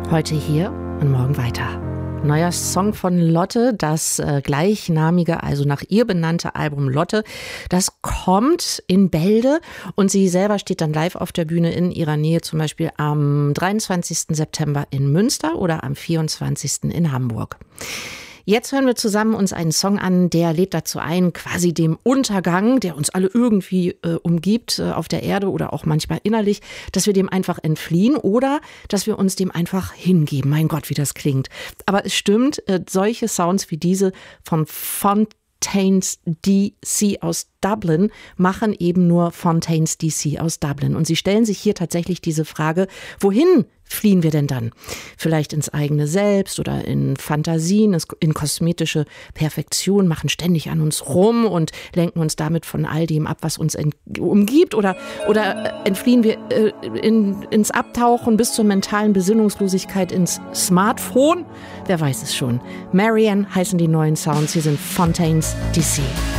Heute hier und morgen weiter. Neuer Song von Lotte, das gleichnamige, also nach ihr benannte Album Lotte, das kommt in Bälde und sie selber steht dann live auf der Bühne in ihrer Nähe, zum Beispiel am 23. September in Münster oder am 24. in Hamburg. Jetzt hören wir zusammen uns einen Song an, der lädt dazu ein, quasi dem Untergang, der uns alle irgendwie umgibt auf der Erde oder auch manchmal innerlich, dass wir dem einfach entfliehen oder dass wir uns dem einfach hingeben. Mein Gott, wie das klingt. Aber es stimmt, solche Sounds wie diese von Fontaines DC aus Dublin machen eben nur Fontaines DC aus Dublin. Und sie stellen sich hier tatsächlich diese Frage, wohin fliehen wir denn dann? Vielleicht ins eigene Selbst oder in Fantasien, in kosmetische Perfektion, machen ständig an uns rum und lenken uns damit von all dem ab, was uns umgibt? Oder entfliehen wir ins Abtauchen bis zur mentalen Besinnungslosigkeit ins Smartphone? Wer weiß es schon. Marianne heißen die neuen Sounds, hier sind Fontaines DC.